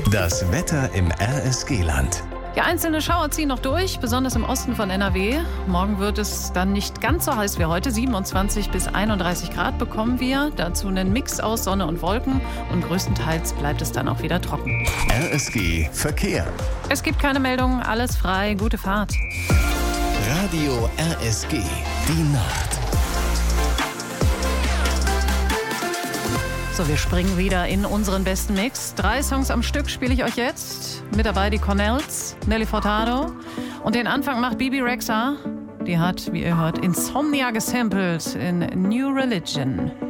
Das Wetter im RSG-Land. Ja, einzelne Schauer ziehen noch durch, besonders im Osten von NRW. Morgen wird es dann nicht ganz so heiß wie heute. 27 bis 31 Grad bekommen wir. Dazu einen Mix aus Sonne und Wolken. Und größtenteils bleibt es dann auch wieder trocken. RSG Verkehr. Es gibt keine Meldungen, alles frei. Gute Fahrt. Radio RSG. Die Nacht. So, wir springen wieder in unseren besten Mix. 3 Songs am Stück spiele ich euch jetzt. Mit dabei die Cornells, Nelly Furtado. Und den Anfang macht Bebe Rexha. Die hat, wie ihr hört, Insomnia gesampelt in New Religion.